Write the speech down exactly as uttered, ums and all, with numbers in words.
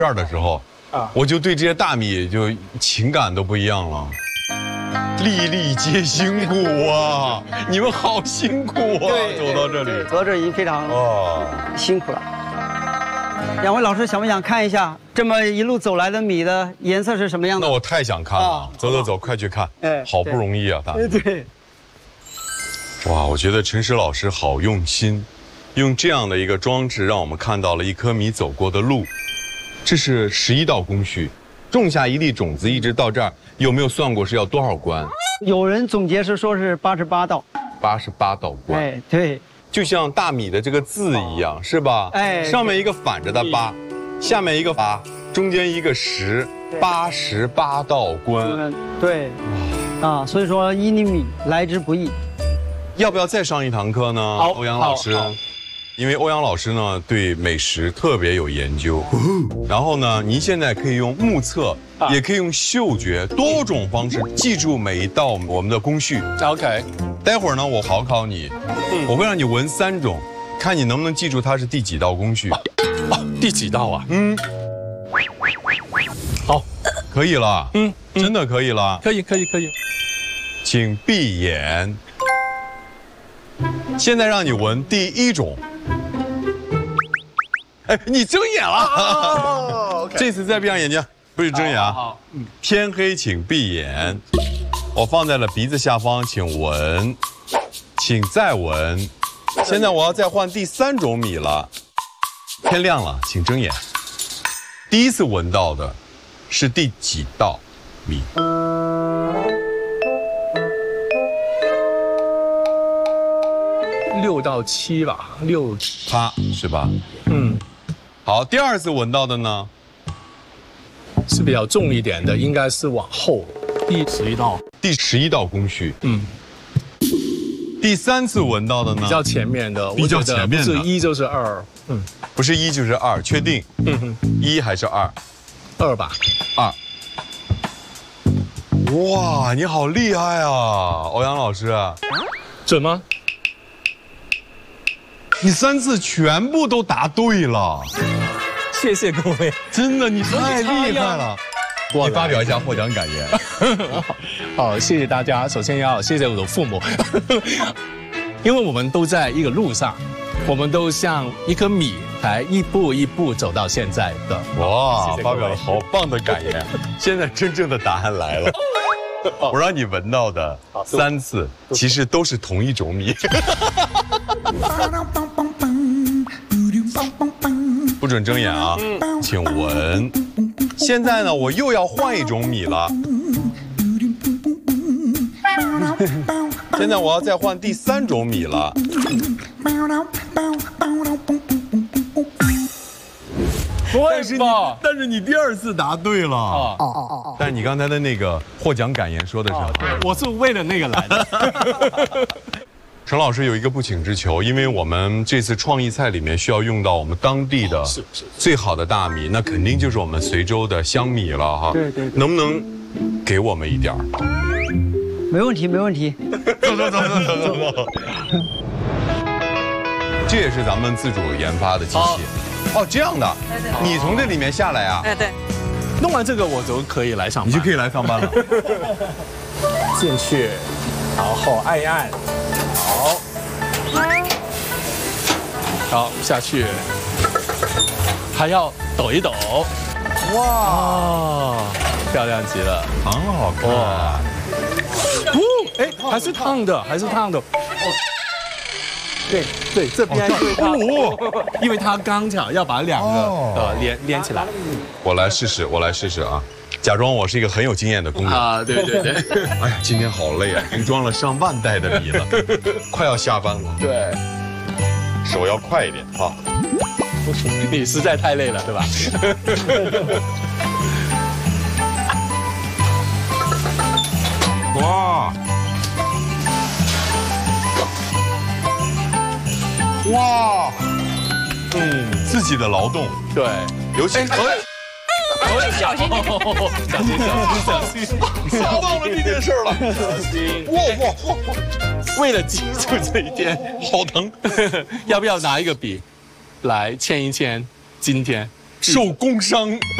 这儿的时候，啊，我就对这些大米就情感都不一样了。粒粒皆辛苦啊！你们好辛苦啊！走到这里， 走到这已经非常哦辛苦了。两位老师想不想看一下这么一路走来的米的颜色是什么样的？ 那我太想看了，走走走，快去看！哎，好不容易啊，大米。 对。 哇，我觉得陈实老师好用心，用这样的一个装置，让我们看到了一颗米走过的路。这是十一道工序。种下一粒种子，一直到这儿，有没有算过是要多少关？ 有人总结是说是八十八道， 八十八道关。 哎，对， 就像大米的这个字一样，是吧？哎，上面一个反着的八，下面一个八，中间一个十，八十八道关。 对，啊，所以说一粒米来之不易。 要不要再上一堂课呢？好，欧阳老师。因为欧阳老师呢对美食特别有研究，然后呢，您现在可以用目测，也可以用嗅觉，多种方式记住每一道我们的工序。 OK， 待会儿呢我考考你，我会让你闻三种，看你能不能记住它是第几道工序。 啊，第几道啊？嗯，好， 可以了。嗯，真的可以了。 可以，可以，可以。 请闭眼。现在让你闻第一种。哎，你睁眼了！哦，这次再闭上眼睛，不许睁眼啊！好，嗯，天黑请闭眼。我放在了鼻子下方，请闻，请再闻。现在我要再换第三种米了。天亮了，请睁眼。第一次闻到的是第几道米？ 六到七吧，六八是吧？嗯。好，第二次闻到的呢， 是比较重一点的，应该是往后第十一道， 第十一道工序。嗯。第三次闻到的呢， 比较前面的， 比较前面的， 不是一就是二，嗯， 不是一就是二，确定？嗯哼，一还是二？ 二吧， 二。哇，你好厉害啊，欧阳老师！ 准吗？ 你三次全部都答对了， 谢谢各位， 真的你太厉害了。你发表一下获奖感言。 好，谢谢大家。首先要谢谢我的父母，因为我们都在一个路上，我们都像一颗米，才一步一步走到现在的。 哇，发表了好棒的感言。现在真正的答案来了。我让你闻到的三次，其实都是同一种米。不准睁眼啊，请闻。现在呢，我又要换一种米了。现在我要再换第三种米了。但是你，但是你第二次答对了。哦哦哦哦。但是你刚才的那个获奖感言说的是， 我是为了那个来的。 陈老师有一个不请之求，因为我们这次创意菜里面需要用到我们当地的最好的大米，那肯定就是我们随州的香米了哈。 对对。 能不能给我们一点儿？ 没问题，没问题。 走走走走走走走。这也是咱们自主研发的机器。哦，这样的，你从这里面下来啊？ 哎，对。 弄完这个我就可以来上班， 你就可以来上班了。 进去，然后按一按，好，好下去，还要抖一抖，哇，漂亮极了， 很好看。哇， 哦，哎，还是烫的，还是烫的。对对，这边因为它，因为它刚巧要把两个呃连连起来。 我来试试，我来试试啊！假装我是一个很有经验的工人啊！对对对。 哎呀，今天好累啊，已经装了上万袋的米了，快要下班了。 对， 手要快一点啊！ 你实在太累了，对吧？ 哇！哇，嗯，自己的劳动， 对， 尤其，哎， 小心， 小心，小心，小心， 想到了这件事了， 小心， 哇哇哇！ 为了记住这一天， 好疼， 要不要拿一个笔来签一签今天？ 受工伤。